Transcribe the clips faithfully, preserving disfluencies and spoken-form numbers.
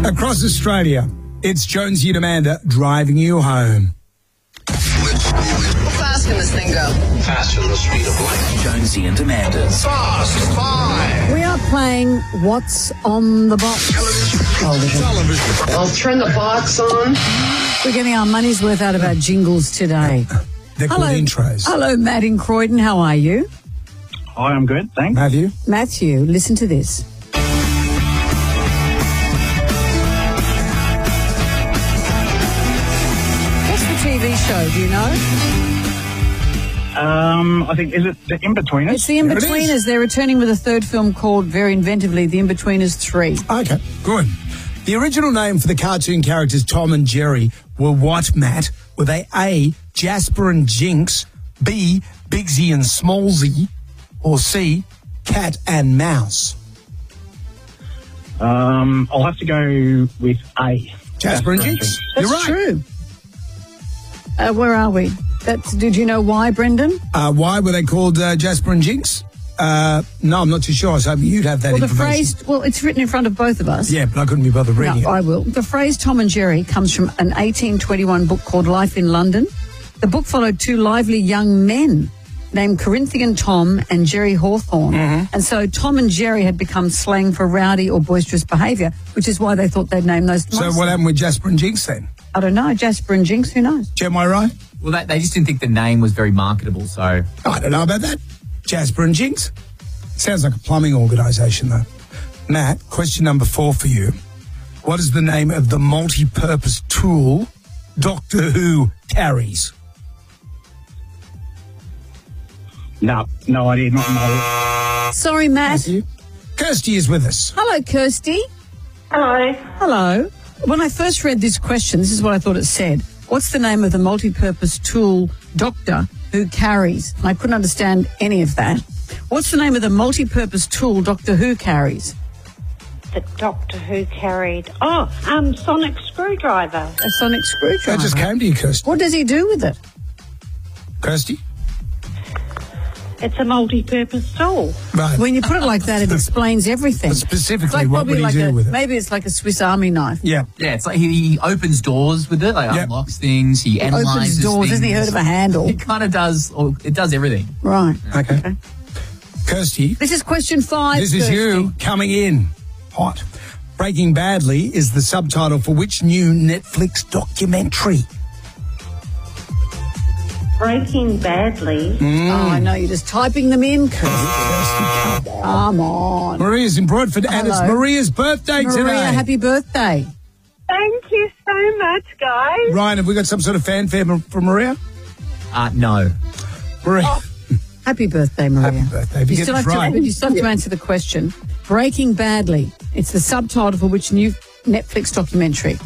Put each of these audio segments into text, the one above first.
Across Australia, it's Jonesy and Amanda driving you home. How fast can this thing go? Faster than the speed of light. Jonesy and Amanda's Fast Five. We are playing What's on the Box. Television. Television. I'll turn the box on. We're getting our money's worth out of our jingles today. They're Hello. called intros. Hello, Matt in Croydon. How are you? Hi, I'm good, thanks. Matthew? Matthew, listen to this. What's the T V show, do you know? Um, I think, is it the In-Betweeners? It's The There it is. In-Betweeners. They're returning with a third film called, very inventively, The In-Betweeners three. Okay, good. The original name for the cartoon characters Tom and Jerry were what, Matt? Were they A, Jasper and Jinx, B, Bigsy and Smallsy, or C, Cat and Mouse? Um, I'll have to go with A. Jasper and Jinx. That's You're right. true. Uh, where are we? That's, did you know why, Brendan? Uh, why were they called uh, Jasper and Jinx? Uh, no, I'm not too sure. I was hoping you'd have that Well, the information. phrase, well, it's written in front of both of us. Yeah, but I couldn't be bothered reading No, I it. will. The phrase Tom and Jerry comes from an eighteen twenty-one book called Life in London. The book followed two lively young men named Corinthian Tom and Jerry Hawthorne. Mm-hmm. And so Tom and Jerry had become slang for rowdy or boisterous behaviour, which is why they thought they'd name those. So what happened with Jasper and Jinx then? I don't know. Jasper and Jinx, who knows? Am I right? Well, they, they just didn't think the name was very marketable, so... I don't know about that. Jasper and Jinx. Sounds like a plumbing organisation, though. Matt, question number four for you. What is the name of the multi-purpose tool Doctor Who carries? No, no idea, not know. Sorry, Matt. Matthew? Kirsty is with us. Hello, Kirsty. Hello. Hello. When I first read this question, this is what I thought it said. What's the name of the multi-purpose tool Doctor Who carries? And I couldn't understand any of that. What's the name of the multi-purpose tool Doctor Who carries? The Doctor Who carried... Oh, um, sonic screwdriver. A sonic screwdriver. That just came to you, Kirsty. What does he do with it? Kirsty? It's a multi-purpose tool. Right. When you put it like that, it explains everything. But specifically, It's like what probably would he like do a, with it? Maybe it's like a Swiss Army knife. Yeah. Yeah, it's like he, he opens doors with it, like Yep. unlocks things, he, analyzes Opens doors. things. Hasn't he heard of a handle? It kind of does, or it does everything. Right. Okay. Okay. Kirsty, This is question five. this is Kirsty. you coming in hot. Breaking Badly is the subtitle for which new Netflix documentary? Breaking Badly. Mm. Oh, I know. You're just typing them in, Kirsty. Kirsty, come on. Come on. Maria's in Broadford, and it's Hello. Maria's birthday Maria, today. happy birthday. Thank you so much, guys. Ryan, have we got some sort of fanfare from Maria? Uh, no. Maria. Happy birthday, Maria. Happy birthday. If you You get still, this have to, right. but you still have to answer the question. Breaking Badly. It's the subtitle for which new Netflix documentary.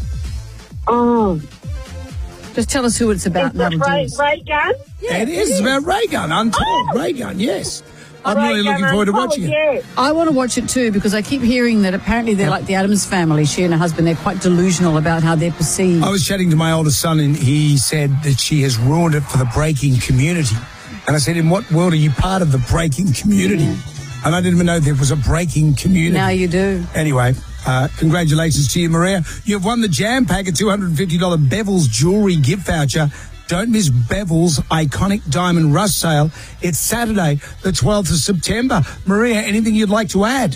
Oh. Just tell us who it's about. Is and it that'll do Ray, us. Ray Gun? Yeah, it is. It's about Ray Gun, Untold. Ray Gun, yes. I'm Ray really Gun looking forward to Untold, watching it. yes. I want to watch it too because I keep hearing that apparently they're like the Addams family. She and her husband, they're quite delusional about how they're perceived. I was chatting to my oldest son, and he said that she has ruined it for the breaking community. And I said, in what world are you part of the breaking community? Yeah. And I didn't even know there was a breaking community. Now you do. Anyway, uh, congratulations to you, Maria. You've won the Jam Pack, a two hundred fifty dollars Bevilles jewellery gift voucher. Don't miss Bevilles' iconic diamond rush sale. It's Saturday, the twelfth of September. Maria, anything you'd like to add?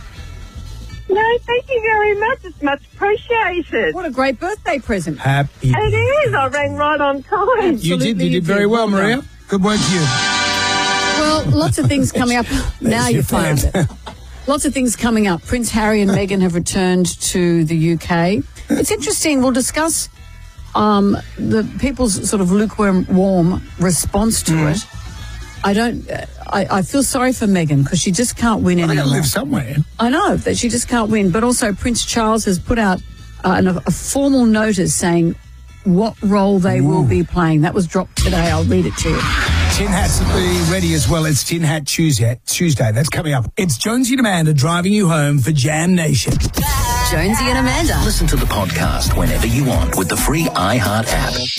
No, thank you very much. It's much appreciated. What a great birthday present. Happy. It is. I rang right on time. You did. Absolutely You you did very did. well, Well Maria. done. Good work to you. Well, lots of things coming up. Now your you found fan. it. Lots of things coming up. Prince Harry and Meghan have returned to the U K. It's interesting. We'll discuss um, the people's sort of lukewarm warm response to Mm. it. I don't. Uh, I, I feel sorry for Meghan because she just can't win I got to anymore. live somewhere. I know that she just can't win. But also, Prince Charles has put out uh, an, a formal notice saying what role they will be playing. That was dropped today. I'll read it to you. Tin Hats will be ready as well. It's Tin Hat Tuesday. Tuesday. That's coming up. It's Jonesy and Amanda driving you home for Jam Nation. Jonesy and Amanda. Listen to the podcast whenever you want with the free iHeart app.